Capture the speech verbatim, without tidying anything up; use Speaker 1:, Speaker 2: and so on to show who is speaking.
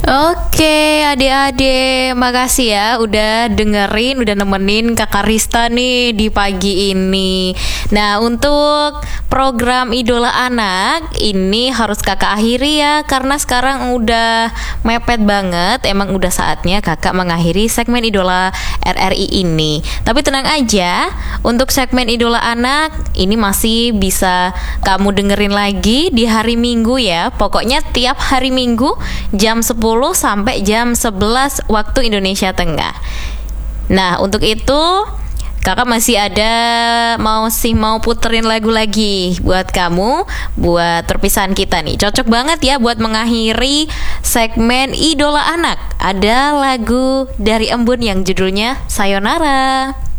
Speaker 1: Oke, adik-adik, makasih ya udah dengerin, udah nemenin Kakak Rista nih di pagi ini. Nah, untuk program Idola Anak ini harus Kakak akhiri ya, karena sekarang udah mepet banget. Emang udah saatnya Kakak mengakhiri segmen Idola R R I ini. Tapi tenang aja, untuk segmen Idola Anak ini masih bisa kamu dengerin lagi di hari Minggu ya. Pokoknya tiap hari Minggu jam sepuluh sampai jam sebelas waktu Indonesia Tengah. Nah, untuk itu Kakak masih ada mau sih mau puterin lagu lagi buat kamu, buat perpisahan kita nih. Cocok banget ya buat mengakhiri segmen Idola Anak. Ada lagu dari Embun yang judulnya Sayonara.